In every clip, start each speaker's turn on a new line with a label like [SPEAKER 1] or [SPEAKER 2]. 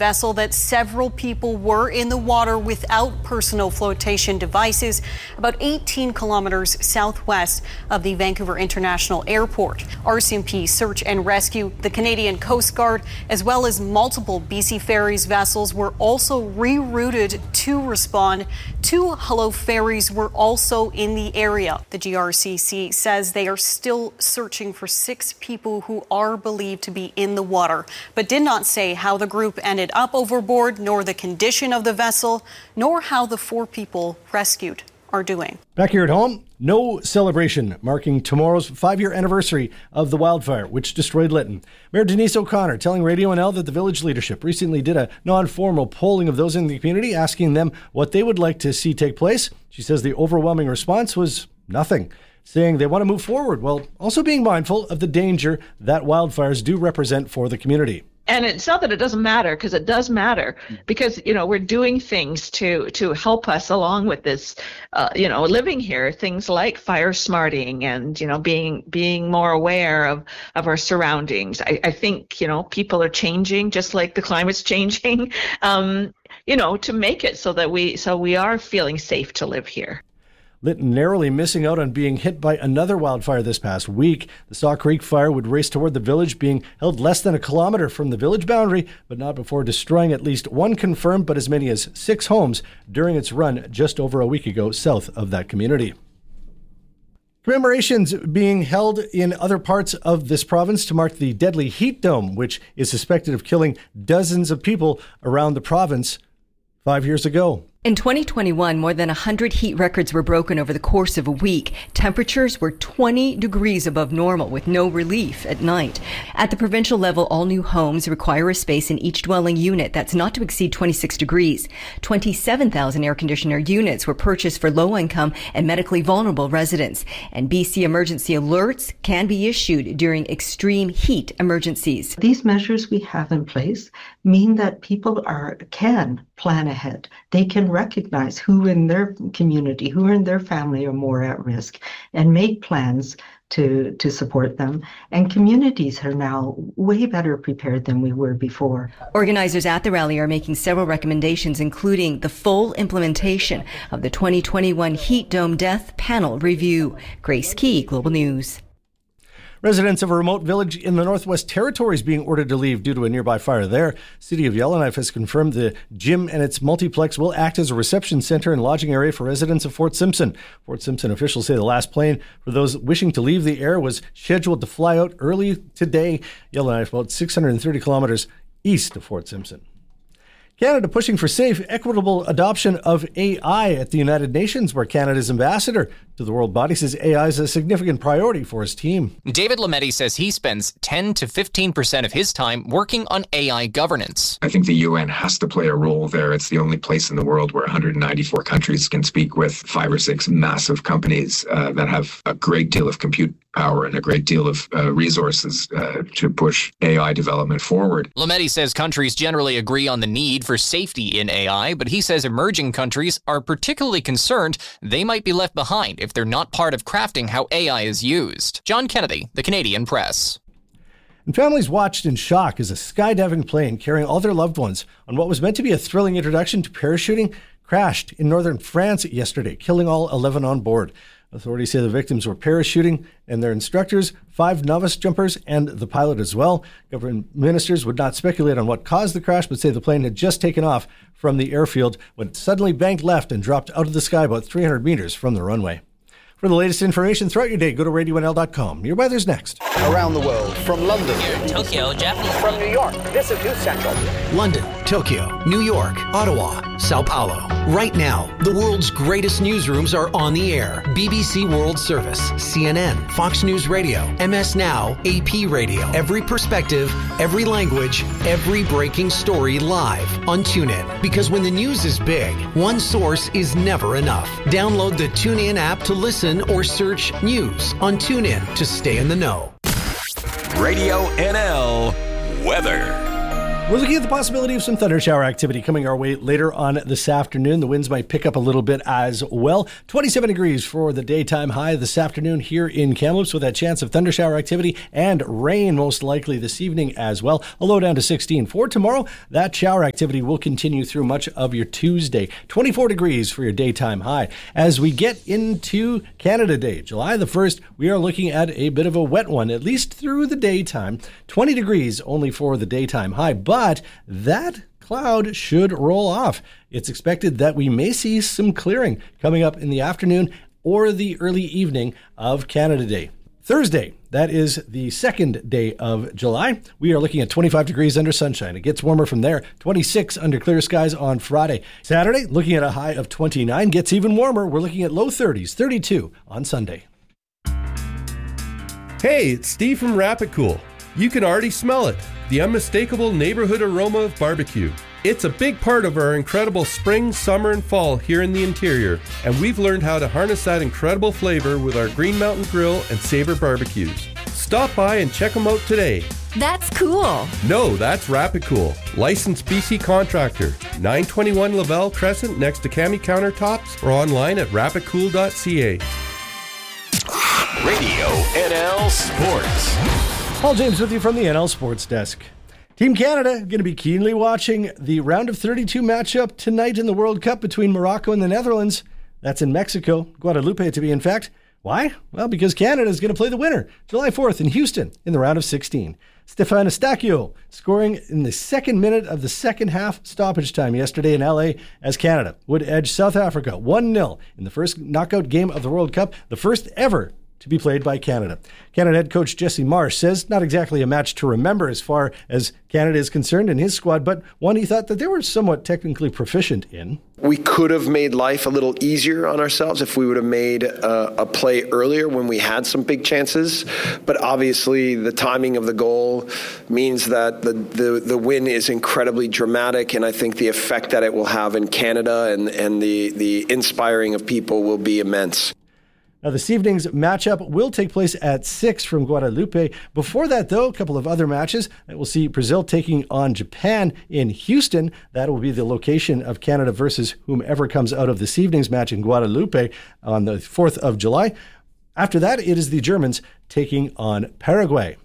[SPEAKER 1] vessel that several people were in the water without personal flotation devices about 18 kilometers southwest of the Vancouver International Airport. RCMP Search and Rescue, the Canadian Coast Guard, as well as multiple BC Ferries vessels were also rerouted to respond. 2 Hello ferries were also in the area. The GRCC says they are still searching for 6 people who are believed to be in the water, but did not say how the group ended up overboard, nor the condition of the vessel, nor how the 4 people rescued are doing.
[SPEAKER 2] Back here at home, no celebration marking tomorrow's 5-year anniversary of the wildfire which destroyed Lytton. Mayor Denise O'Connor telling Radio NL that the village leadership recently did a non-formal polling of those in the community, asking them what they would like to see take place. She says the overwhelming response was nothing, saying they want to move forward while also being mindful of the danger that wildfires do represent for the community.
[SPEAKER 3] And it's not that it doesn't matter, because it does matter, because, we're doing things to help us along with this, living here, things like fire smarting and, being more aware of our surroundings. I think, people are changing just like the climate's changing, to make it so that we are feeling safe to live here.
[SPEAKER 2] Lytton narrowly missing out on being hit by another wildfire this past week. The Saw Creek fire would race toward the village, being held less than a kilometer from the village boundary, but not before destroying at least 1 confirmed, but as many as 6 homes during its run just over a week ago south of that community. Commemorations being held in other parts of this province to mark the deadly heat dome, which is suspected of killing dozens of people around the province 5 years ago.
[SPEAKER 4] In 2021, more than 100 heat records were broken over the course of a week. Temperatures were 20 degrees above normal with no relief at night. At the provincial level, all new homes require a space in each dwelling unit that's not to exceed 26 degrees. 27,000 air conditioner units were purchased for low-income and medically vulnerable residents. And BC emergency alerts can be issued during extreme heat emergencies.
[SPEAKER 5] These measures we have in place mean that people can plan ahead. They can recognize who in their community, who in their family are more at risk, and make plans to support them. And communities are now way better prepared than we were before.
[SPEAKER 4] Organizers at the rally are making several recommendations, including the full implementation of the 2021 Heat Dome Death Panel Review. Grace Key, Global News.
[SPEAKER 2] Residents of a remote village in the Northwest Territories being ordered to leave due to a nearby fire there. City of Yellowknife has confirmed the gym and its multiplex will act as a reception center and lodging area for residents of Fort Simpson. Fort Simpson officials say the last plane for those wishing to leave the air was scheduled to fly out early today. Yellowknife, about 630 kilometers east of Fort Simpson. Canada pushing for safe, equitable adoption of AI at the United Nations, where Canada's ambassador to the world body says AI is a significant priority for his team.
[SPEAKER 6] David Lametti says he spends 10 to 15% of his time working on AI governance.
[SPEAKER 7] I think the UN has to play a role there. It's the only place in the world where 194 countries can speak with 5 or 6 massive companies that have a great deal of compute power and a great deal of resources to push AI development forward.
[SPEAKER 6] Lametti says countries generally agree on the need for safety in AI, but he says emerging countries are particularly concerned they might be left behind if they're not part of crafting how AI is used. John Kennedy, The Canadian Press.
[SPEAKER 2] And families watched in shock as a skydiving plane carrying all their loved ones on what was meant to be a thrilling introduction to parachuting crashed in northern France yesterday, killing all 11 on board. Authorities say the victims were parachuting and their instructors, 5 novice jumpers, and the pilot as well. Government ministers would not speculate on what caused the crash, but say the plane had just taken off from the airfield when it suddenly banked left and dropped out of the sky about 300 meters from the runway. For the latest information throughout your day, go to RadioNL.com. Your weather's next.
[SPEAKER 8] Around the world, from London.
[SPEAKER 9] Here in Tokyo, Japanese.
[SPEAKER 8] From New York, this is News Central.
[SPEAKER 10] London, Tokyo, New York, Ottawa, Sao Paulo. Right now, the world's greatest newsrooms are on the air. BBC World Service, CNN, Fox News Radio, MS Now, AP Radio. Every perspective, every language, every breaking story live on TuneIn. Because when the news is big, one source is never enough. Download the TuneIn app to listen or search news on TuneIn to stay in the know.
[SPEAKER 11] Radio NL weather.
[SPEAKER 2] We're looking at the possibility of some thunder shower activity coming our way later on this afternoon. The winds might pick up a little bit as well. 27 degrees for the daytime high this afternoon here in Kamloops, with a chance of thunder shower activity and rain most likely this evening as well. A low down to 16. For tomorrow, that shower activity will continue through much of your Tuesday. 24 degrees for your daytime high. As we get into Canada Day, July the 1st, we are looking at a bit of a wet one, at least through the daytime. 20 degrees only for the daytime high, but that cloud should roll off. It's expected that we may see some clearing coming up in the afternoon or the early evening of Canada Day. Thursday, that is the second day of July. We are looking at 25 degrees under sunshine. It gets warmer from there. 26 under clear skies on Friday. Saturday, looking at a high of 29. Gets even warmer. We're looking at low 30s, 32 on Sunday.
[SPEAKER 9] Hey, it's Steve from Rapid Cool. You can already smell it, the unmistakable neighborhood aroma of barbecue. It's a big part of our incredible spring, summer, and fall here in the interior, and we've learned how to harness that incredible flavor with our Green Mountain Grill and Sabre barbecues. Stop by and check them out today.
[SPEAKER 11] That's cool.
[SPEAKER 9] No, that's Rapid Cool, licensed BC contractor, 921 Lavelle Crescent next to Cami Countertops, or online at rapidcool.ca.
[SPEAKER 12] Radio NL Sports.
[SPEAKER 2] Paul James with you from the NL Sports Desk. Team Canada going to be keenly watching the round of 32 matchup tonight in the World Cup between Morocco and the Netherlands. That's in Mexico, Guadalupe to be in fact. Why? Well, because Canada is going to play the winner July 4th in Houston in the round of 16. Stefan Eustáquio scoring in the second minute of the second half stoppage time yesterday in LA as Canada would edge South Africa 1-0 in the first knockout game of the World Cup, the first ever to be played by Canada. Canada head coach Jesse Marsh says not exactly a match to remember as far as Canada is concerned in his squad, but one he thought that they were somewhat technically proficient in.
[SPEAKER 13] We could have made life a little easier on ourselves if we would have made a play earlier when we had some big chances. But obviously the timing of the goal means that the win is incredibly dramatic, and I think the effect that it will have in Canada and the inspiring of people will be immense.
[SPEAKER 2] Now, this evening's matchup will take place at 6 from Guadalupe. Before that, though, a couple of other matches that will see Brazil taking on Japan in Houston. That will be the location of Canada versus whomever comes out of this evening's match in Guadalupe on the 4th of July. After that, it is the Germans taking on Paraguay.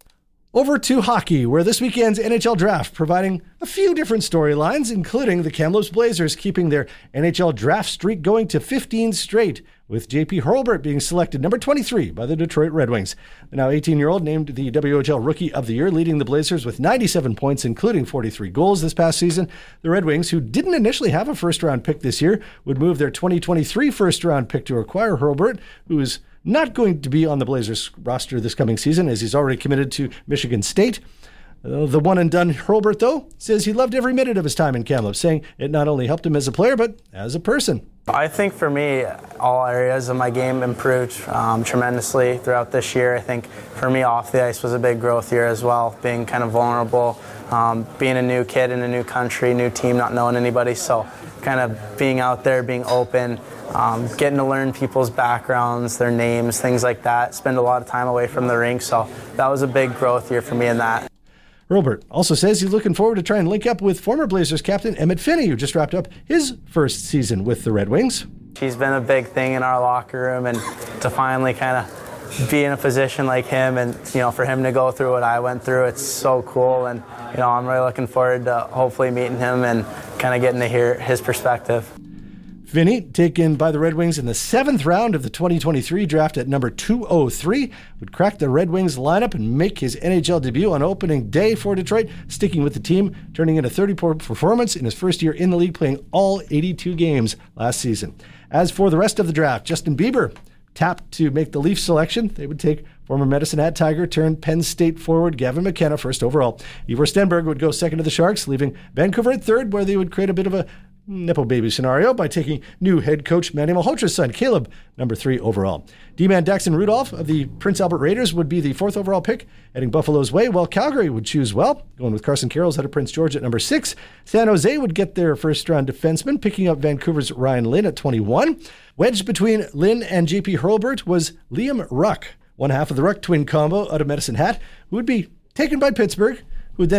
[SPEAKER 2] Over to hockey, where this weekend's NHL draft providing a few different storylines, including the Kamloops Blazers keeping their NHL draft streak going to 15 straight, with J.P. Hurlburt being selected number 23 by the Detroit Red Wings. The now 18-year-old named the WHL Rookie of the Year, leading the Blazers with 97 points, including 43 goals this past season. The Red Wings, who didn't initially have a first-round pick this year, would move their 2023 first-round pick to acquire Hurlburt, who is not going to be on the Blazers roster this coming season, as he's already committed to Michigan State. The one-and-done Hurlburt, though, says he loved every minute of his time in Kamloops, saying it not only helped him as a player, but as a person.
[SPEAKER 14] I think for me, all areas of my game improved tremendously throughout this year. I think for me, off the ice was a big growth year as well, being kind of vulnerable, being a new kid in a new country, new team, not knowing anybody. So kind of being out there, being open, getting to learn people's backgrounds, their names, things like that, spend a lot of time away from the rink. So that was a big growth year for me in that.
[SPEAKER 2] Hurlburt also says he's looking forward to try and link up with former Blazers captain Emmett Finney, who just wrapped up his first season with the Red Wings.
[SPEAKER 14] He's been a big thing in our locker room, and to finally kind of be in a position like him and, for him to go through what I went through, it's so cool. And, I'm really looking forward to hopefully meeting him and kind of getting to hear his perspective.
[SPEAKER 2] Finney, taken by the Red Wings in the 7th round of the 2023 draft at number 203, would crack the Red Wings lineup and make his NHL debut on opening day for Detroit, sticking with the team, turning in a 30-point performance in his first year in the league, playing all 82 games last season. As for the rest of the draft, Justin Bieber tapped to make the Leafs selection. They would take former Medicine Hat Tiger turned Penn State forward Gavin McKenna first overall. Ivor Stenberg would go second to the Sharks, leaving Vancouver at third, where they would create a bit of a Nepo baby scenario by taking new head coach Manny Malhotra's son, Caleb, number 3 overall. D-man Daxon Rudolph of the Prince Albert Raiders would be the 4th overall pick, heading Buffalo's way, while Calgary would choose well, going with Carson Carroll's head of Prince George at number 6. San Jose would get their first-round defenseman, picking up Vancouver's Ryan Lynn at 21. Wedged between Lynn and J.P. Hurlburt was Liam Ruck, one half of the Ruck twin combo out of Medicine Hat, who would be taken by Pittsburgh, who would then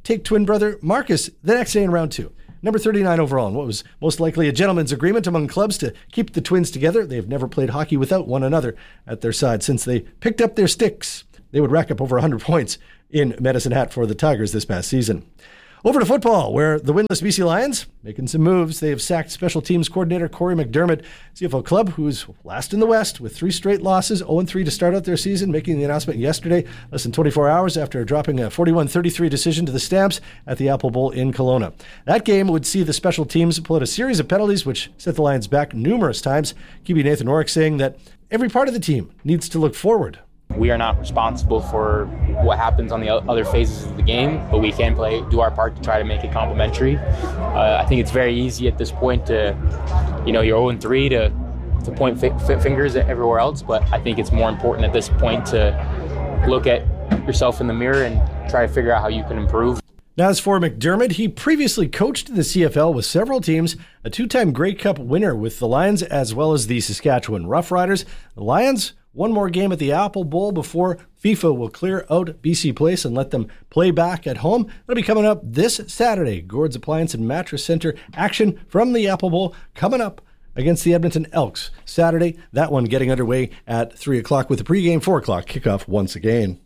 [SPEAKER 2] take twin brother Marcus the next day in round 2. Number 39 overall, and what was most likely a gentleman's agreement among clubs to keep the twins together. They have never played hockey without one another at their side since they picked up their sticks. They would rack up over 100 points in Medicine Hat for the Tigers this past season. Over to football, where the winless BC Lions making some moves. They have sacked special teams coordinator Corey McDermott, CFL club, who's last in the West with 3 straight losses, 0-3 to start out their season, making the announcement yesterday, less than 24 hours after dropping a 41-33 decision to the Stamps at the Apple Bowl in Kelowna. That game would see the special teams pull out a series of penalties, which set the Lions back numerous times. QB Nathan Orrick saying that every part of the team needs to look forward.
[SPEAKER 11] We are not responsible for what happens on the other phases of the game, but we can do our part to try to make it complementary. I think it's very easy at this point to, you're 0-3 to point fingers at everywhere else, but I think it's more important at this point to look at yourself in the mirror and try to figure out how you can improve.
[SPEAKER 2] Now, as for McDermott, he previously coached in the CFL with several teams, a 2-time Grey Cup winner with the Lions as well as the Saskatchewan Roughriders. The Lions, one more game at the Apple Bowl before FIFA will clear out BC Place and let them play back at home. That'll be coming up this Saturday. Gord's Appliance and Mattress Center action from the Apple Bowl coming up against the Edmonton Elks Saturday. That one getting underway at 3 o'clock with the pregame 4 o'clock kickoff once again.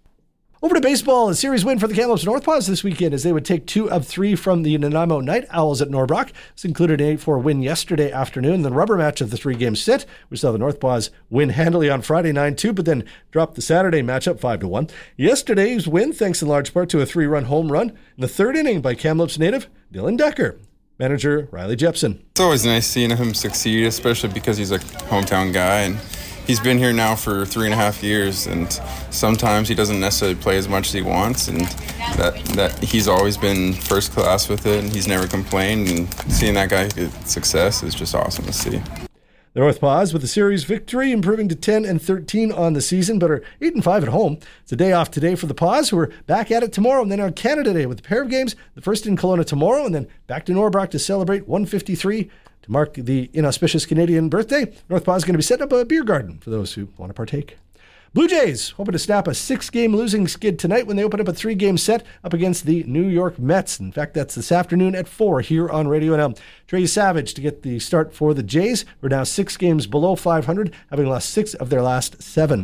[SPEAKER 2] Over to baseball, a series win for the Kamloops Northpaws this weekend as they would take 2 of 3 from the Nanaimo Night Owls at Norbrock. This included an 8-4 win yesterday afternoon. The rubber match of the 3-game set, we saw the Northpaws win handily on Friday 9-2, but then dropped the Saturday matchup 5-1. Yesterday's win, thanks in large part to a 3-run home run in the 3rd inning by Kamloops native Dylan Decker. Manager Riley Jepson.
[SPEAKER 15] It's always nice seeing him succeed, especially because he's a hometown guy, and he's been here now for 3.5 years, and sometimes he doesn't necessarily play as much as he wants, and that he's always been first class with it, and he's never complained, and seeing that guy get success is just awesome to see.
[SPEAKER 2] The Northpaws with a series victory, improving to 10-13 on the season, but are 8-5 at home. It's a day off today for the Paws, who are back at it tomorrow, and then on Canada Day with a pair of games, the first in Kelowna tomorrow, and then back to Norbrock to celebrate 153 to mark the inauspicious Canadian birthday. Northpaws is going to be setting up a beer garden for those who want to partake. Blue Jays hoping to snap a 6-game losing skid tonight when they open up a 3-game set up against the New York Mets. In fact, that's this afternoon at 4 here on Radio NL. Trey Savage to get the start for the Jays. We're now 6 games below 500, having lost 6 of their last 7.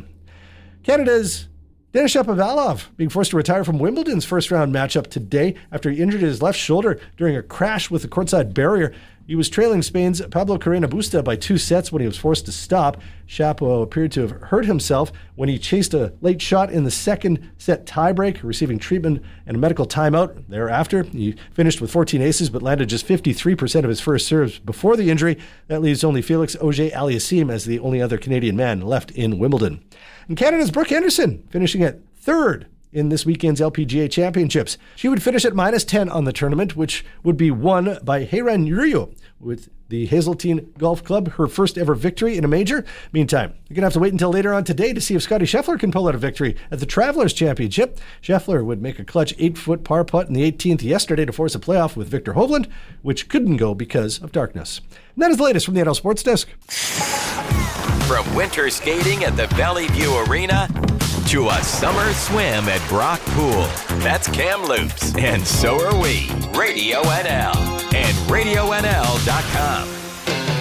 [SPEAKER 2] Canada's Denis Shapovalov being forced to retire from Wimbledon's first-round matchup today after he injured his left shoulder during a crash with the courtside barrier. He was trailing Spain's Pablo Carreno Busta by 2 sets when he was forced to stop. Shapo appeared to have hurt himself when he chased a late shot in the second set tiebreak, receiving treatment and a medical timeout thereafter. He finished with 14 aces, but landed just 53% of his first serves before the injury. That leaves only Felix Auger-Aliassime as the only other Canadian man left in Wimbledon. And Canada's Brooke Henderson finishing at 3rd in this weekend's LPGA Championships. She would finish at -10 on the tournament, which would be won by Heiran Uriyo with the Hazeltine Golf Club, her first ever victory in a major. Meantime, you're going to have to wait until later on today to see if Scotty Scheffler can pull out a victory at the Travelers Championship. Scheffler would make a clutch 8-foot par putt in the 18th yesterday to force a playoff with Victor Hovland, which couldn't go because of darkness. And that is the latest from the NL Sports Desk.
[SPEAKER 12] From winter skating at the Valley View Arena to a summer swim at Brock Pool. That's Kamloops, and so are we. Radio NL and RadioNL.com.